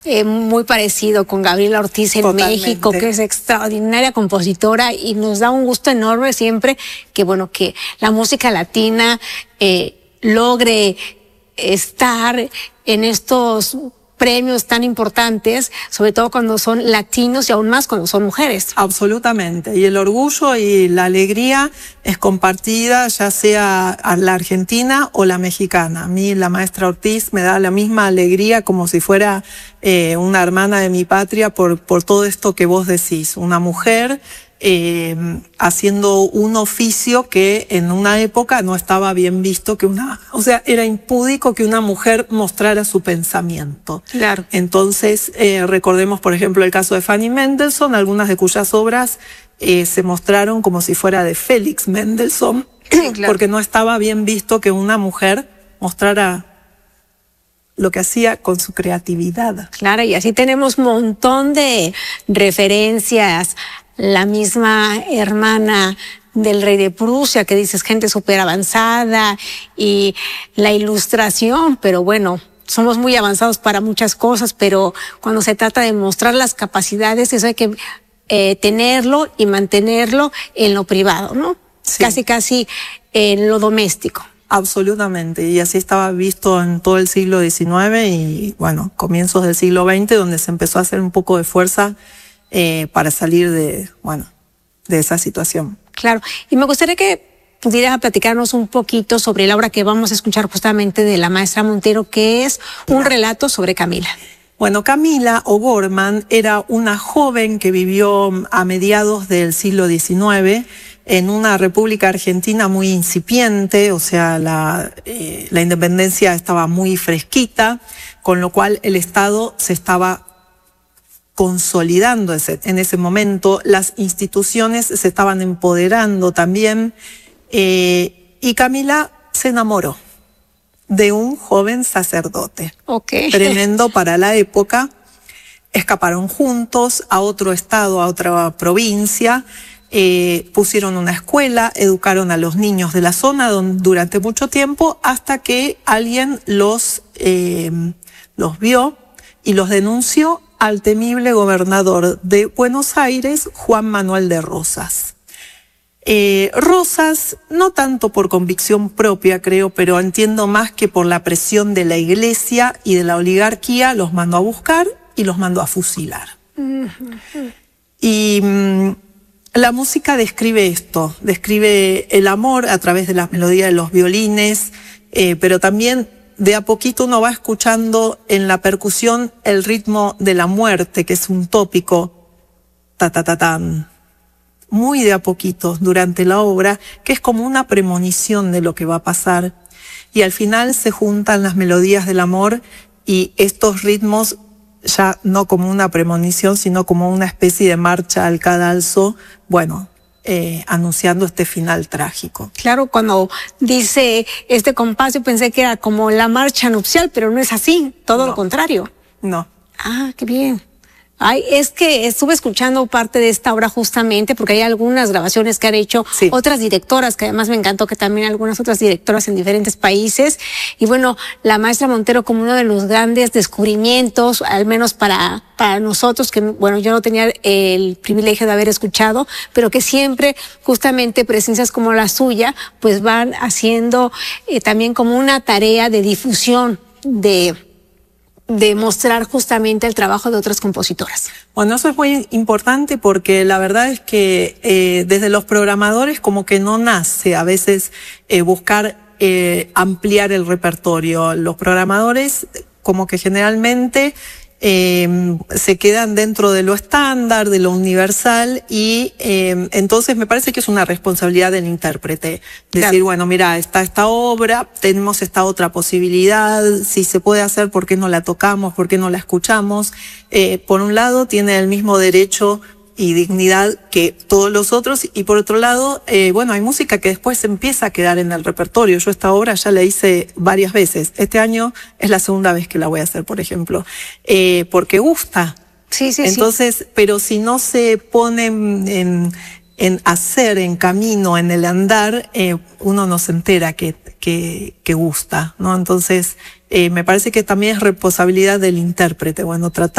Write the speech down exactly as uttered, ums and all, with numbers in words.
Eh, muy parecido con Gabriela Ortiz en Totalmente. México, que es extraordinaria compositora y nos da un gusto enorme siempre que, bueno, que la música latina eh, logre estar en estos premios tan importantes, sobre todo cuando son latinos y aún más cuando son mujeres. Absolutamente. Y el orgullo y la alegría es compartida, ya sea a la argentina o la mexicana. A mí la maestra Ortiz me da la misma alegría como si fuera eh, una hermana de mi patria por, por todo esto que vos decís. Una mujer Eh, haciendo un oficio que en una época no estaba bien visto, que una, o sea, era impúdico que una mujer mostrara su pensamiento. Claro. Entonces, eh, recordemos, por ejemplo, el caso de Fanny Mendelssohn, algunas de cuyas obras eh, se mostraron como si fuera de Félix Mendelssohn, sí, claro. porque no estaba bien visto que una mujer mostrara lo que hacía con su creatividad. Claro, y así tenemos un montón de referencias. La misma hermana del rey de Prusia, que dices gente súper avanzada, y la ilustración, pero bueno, somos muy avanzados para muchas cosas, pero cuando se trata de mostrar las capacidades, eso hay que eh, tenerlo y mantenerlo en lo privado, ¿no? Sí. Casi, casi en lo doméstico. Absolutamente, y así estaba visto en todo el siglo diecinueve y, bueno, comienzos del siglo veinte, donde se empezó a hacer un poco de fuerza eh, para salir de, bueno, de esa situación. Claro, y me gustaría que pudiera platicarnos un poquito sobre la obra que vamos a escuchar justamente de la maestra Montero, que es un relato sobre Camila. Bueno, Camila O'Gorman era una joven que vivió a mediados del siglo diecinueve en una república argentina muy incipiente, o sea, la, eh, la independencia estaba muy fresquita, con lo cual el Estado se estaba consolidando ese, en ese momento, las instituciones se estaban empoderando también, eh, y Camila se enamoró de un joven sacerdote. Okay. Tremendo para la época. Escaparon juntos a otro estado, a otra provincia, eh, pusieron una escuela, educaron a los niños de la zona donde, durante mucho tiempo, hasta que alguien los, eh, los vio y los denunció al temible gobernador de Buenos Aires, Juan Manuel de Rosas. Eh, Rosas, no tanto por convicción propia, creo, pero entiendo más que por la presión de la iglesia y de la oligarquía, los mandó a buscar y los mandó a fusilar. Uh-huh. Y mmm, la música describe esto, describe el amor a través de las melodías de los violines, eh, pero también de a poquito uno va escuchando en la percusión el ritmo de la muerte, que es un tópico, ta ta ta tan, muy de a poquito durante la obra, que es como una premonición de lo que va a pasar. Y al final se juntan las melodías del amor y estos ritmos, ya no como una premonición, sino como una especie de marcha al cadalso, bueno, eh, anunciando este final trágico. Claro, cuando dice este compás, yo pensé que era como la marcha nupcial, pero no es así, todo no, lo contrario. No. Ah, qué bien. Ay, es que estuve escuchando parte de esta obra justamente porque hay algunas grabaciones que han hecho sí. otras directoras, que además me encantó que también algunas otras directoras en diferentes países. Y bueno, la maestra Montero como uno de los grandes descubrimientos, al menos para, para nosotros, que bueno, yo no tenía el privilegio de haber escuchado, pero que siempre justamente presencias como la suya, pues van haciendo eh, también como una tarea de difusión de... de mostrar justamente el trabajo de otras compositoras. Bueno, eso es muy importante porque la verdad es que eh, desde los programadores como que no nace a veces eh, buscar eh, ampliar el repertorio. Los programadores como que generalmente eh, se quedan dentro de lo estándar, de lo universal y eh, entonces me parece que es una responsabilidad del intérprete. Decir, claro. bueno, mira, está esta obra, tenemos esta otra posibilidad, si se puede hacer, ¿por qué no la tocamos? ¿Por qué no la escuchamos? Eh, por un lado, tiene el mismo derecho y dignidad que todos los otros y por otro lado, eh, bueno, hay música que después se empieza a quedar en el repertorio. Yo esta obra ya la hice varias veces. Este año es la segunda vez que la voy a hacer, por ejemplo, eh, porque gusta. Sí, sí, Entonces, sí. pero si no se pone en, en, en hacer, en camino, en el andar, eh, uno no se entera que, que, que gusta, ¿no? Entonces, eh, me parece que también es responsabilidad del intérprete, bueno, tratar